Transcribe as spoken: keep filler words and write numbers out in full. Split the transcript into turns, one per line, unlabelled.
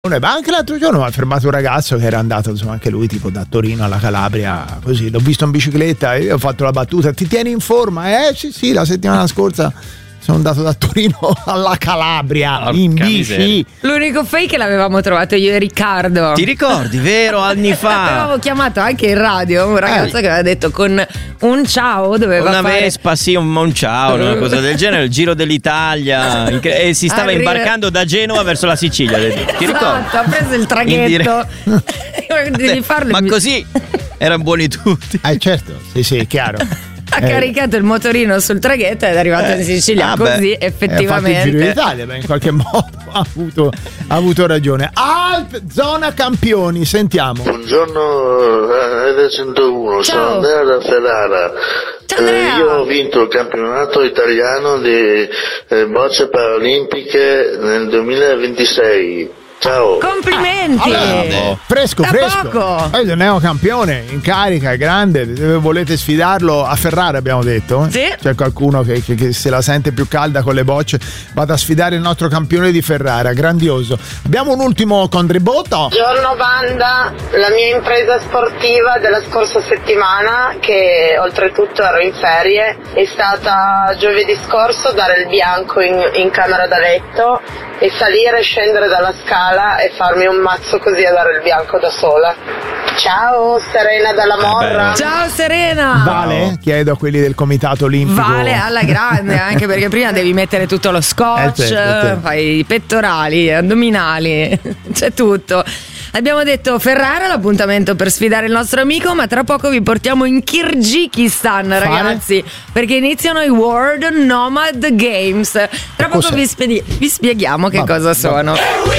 Ma anche l'altro giorno mi ha fermato un ragazzo che era andato, insomma, anche lui tipo da Torino alla Calabria, così l'ho visto in bicicletta e io ho fatto la battuta: ti tieni in forma? Eh sì sì, la settimana scorsa sono andato da Torino alla Calabria. Porca in bici miseria.
L'unico fake l'avevamo trovato io e Riccardo.
Ti ricordi, vero? Anni fa
avevamo chiamato anche in radio un ragazzo eh. che aveva detto con un ciao doveva
una
fare...
Vespa, sì, un, un ciao, una cosa del genere, il Giro d'Italia, e si stava Arriva... imbarcando da Genova verso la Sicilia. Ti ricordi?
Esatto, ha preso il traghetto. Devi farlo.
Ma così erano buoni tutti.
Eh certo, sì sì, chiaro.
Ha eh. caricato il motorino sul traghetto ed è arrivato eh. in Sicilia, ah così beh. effettivamente.
Ha fatto il Giro d'Italia, beh, in qualche modo ha avuto, ha avuto ragione. Alp, zona campioni, sentiamo.
Buongiorno, Rete centouno,
Ciao.
sono Andrea da Ferrara. Eh, io ho vinto il campionato italiano di eh, bocce paralimpiche nel duemilaventisei. Ciao.
Complimenti.
Allora, fresco,
da
fresco.
Poco.
Poi il neocampione in carica, è grande. Se volete sfidarlo a Ferrara, abbiamo detto. Eh?
Sì.
C'è qualcuno che, che, che se la sente più calda con le bocce, vada a sfidare il nostro campione di Ferrara. Grandioso. Abbiamo un ultimo contributo.
Buongiorno banda, la mia impresa sportiva della scorsa settimana, che oltretutto ero in ferie, è stata giovedì scorso dare il bianco in, in camera da letto e salire e scendere dalla scala e farmi un mazzo così a dare il bianco da sola. Ciao, Serena dalla Morra.
Ciao Serena.
Vale? Chiedo a quelli del comitato olimpico.
Vale alla grande, anche perché prima devi mettere tutto lo scotch,
eh, certo, certo.
fai i pettorali, addominali, c'è tutto. Abbiamo detto Ferrara, l'appuntamento per sfidare il nostro amico, ma tra poco vi portiamo in Kirghizistan,
Fare?
ragazzi, perché iniziano i World Nomad Games. Tra poco vi, spedi- vi spieghiamo che
Vabbè,
cosa sono.
vabbè.